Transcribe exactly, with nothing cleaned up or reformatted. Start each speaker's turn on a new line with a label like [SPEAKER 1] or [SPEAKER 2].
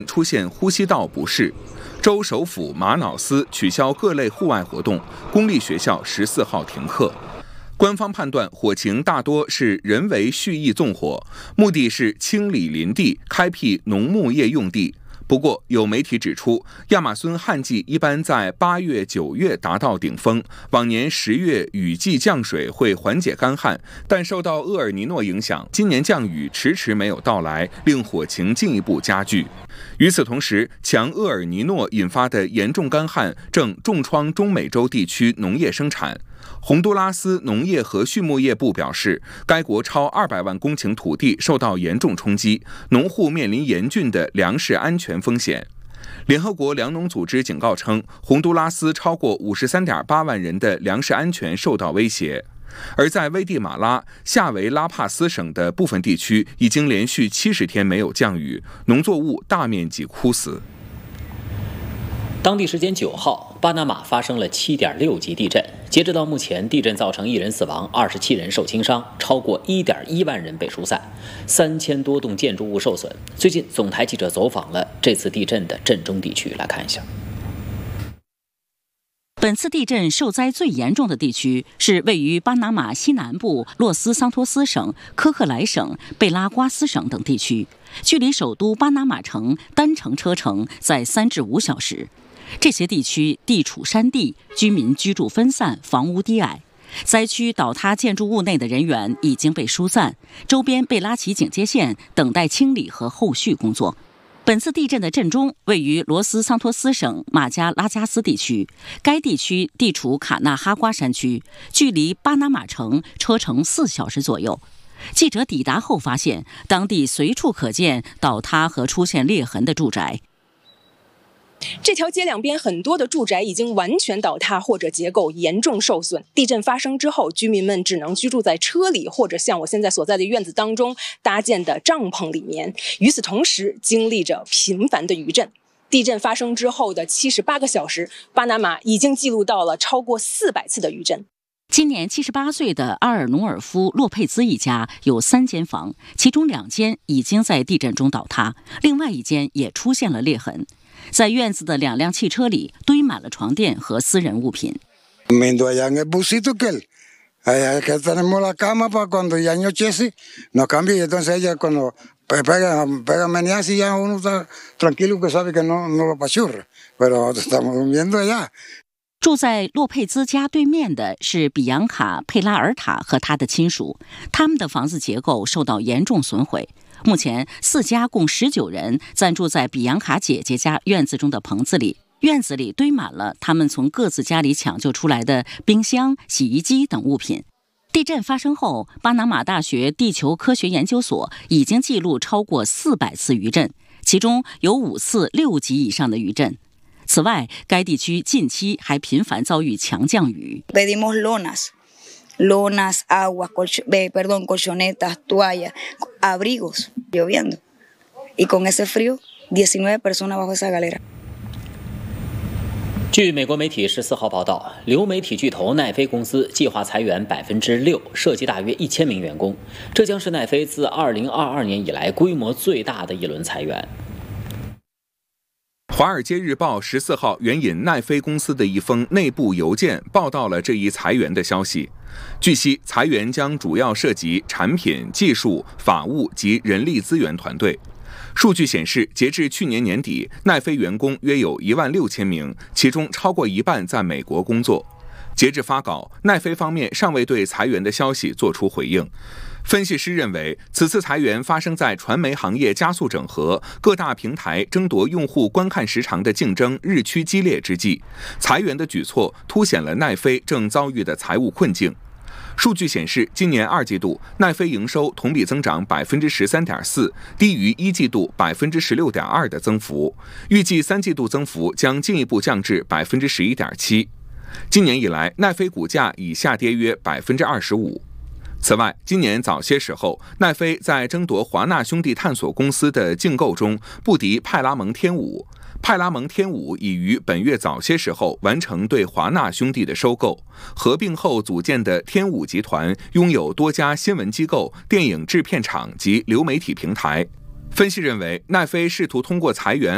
[SPEAKER 1] 出现呼吸道不适。州首府马瑙斯取消各类户外活动，公立学校十四号停课。官方判断火情大多是人为蓄意纵火，目的是清理林地，开辟农牧业用地。不过，有媒体指出，亚马孙旱季一般在八月、九月达到顶峰，往年十月雨季降水会缓解干旱，但受到厄尔尼诺影响，今年降雨迟迟没有到来，令火情进一步加剧。与此同时，强厄尔尼诺引发的严重干旱正重创中美洲地区农业生产。洪都拉斯农业和畜牧业部表示，该国超二百万公顷土地受到严重冲击，农户面临严峻的粮食安全风险。联合国粮农组织警告称，洪都拉斯超过 五十三点八万人的粮食安全受到威胁。而在危地马拉、夏维拉帕斯省的部分地区，已经连续七十天没有降雨，农作物大面积枯死。
[SPEAKER 2] 当地时间九号，巴拿马发生了 七点六 级地震。截止到目前，地震造成一人死亡，二十七人受轻伤，超过 一点一万人被疏散，三千多栋建筑物受损。最近，总台记者走访了这次地震的震中地区，来看一下。
[SPEAKER 3] 本次地震受灾最严重的地区是位于巴拿马西南部洛斯桑托斯省、科克莱省、贝拉瓜斯省等地区，距离首都巴拿马城单程车程在三至五小时。这些地区地处山地，居民居住分散，房屋低矮。灾区倒塌建筑物内的人员已经被疏散，周边被拉起警戒线，等待清理和后续工作。本次地震的震中位于罗斯桑托斯省马加拉加斯地区，该地区地处卡纳哈瓜山区，距离巴拿马城车程四小时左右。记者抵达后发现，当地随处可见倒塌和出现裂痕的住宅。
[SPEAKER 4] 这条街两边很多的住宅已经完全倒塌或者结构严重受损。地震发生之后，居民们只能居住在车里，或者像我现在所在的院子当中搭建的帐篷里面。与此同时，经历着频繁的余震。地震发生之后的七十八个小时，巴拿马已经记录到了超过四百次的余震。
[SPEAKER 3] 今年七十八岁的阿尔努尔夫·洛佩兹一家有三间房，其中两间已经在地震中倒塌，另外一间也出现了裂痕。在院子的两辆汽车里堆满了床垫和私人物品。住在洛佩兹家对面的是比扬卡·佩拉尔塔和他的亲属，他们的房子结构受到严重损毁。目前，四家共十九人暂住在比扬卡姐姐家院子中的棚子里，院子里堆满了他们从各自家里抢救出来的冰箱、洗衣机等物品。地震发生后，巴拿马大学地球科学研究所已经记录超过四百次余震，其中有五次六级以上的余震。此外，该地区近期还频繁遭遇强降雨。
[SPEAKER 5] lonas, agua, colch eh, perdón, colchonetas, toallas, abrigos, lloviendo. Y con ese frío, diecinueve personas bajo esa galera.
[SPEAKER 2] 据美国媒体十四号报道，流媒体巨头奈飞公司计划裁员百分之六，涉及大约一千名员工。这将是奈飞自二零二二年以来规模最大的一轮裁员。
[SPEAKER 1] 《华尔街日报》十四号援引奈飞公司的一封内部邮件报道了这一裁员的消息。据悉，裁员将主要涉及产品、技术、法务及人力资源团队。数据显示，截至去年年底，奈飞员工约有一万六千名，其中超过一半在美国工作。截至发稿，奈飞方面尚未对裁员的消息作出回应。分析师认为，此次裁员发生在传媒行业加速整合、各大平台争夺用户观看时长的竞争日趋激烈之际，裁员的举措凸显了奈飞正遭遇的财务困境。数据显示，今年二季度奈飞营收同比增长 百分之十三点四， 低于一季度 百分之十六点二 的增幅，预计三季度增幅将进一步降至 百分之十一点七。今年以来，奈飞股价已下跌约 百分之二十五。此外，今年早些时候，奈飞在争夺华纳兄弟探索公司的竞购中不敌派拉蒙天舞。派拉蒙天舞已于本月早些时候完成对华纳兄弟的收购，合并后组建的天舞集团拥有多家新闻机构、电影制片厂及流媒体平台。分析认为，奈飞试图通过裁员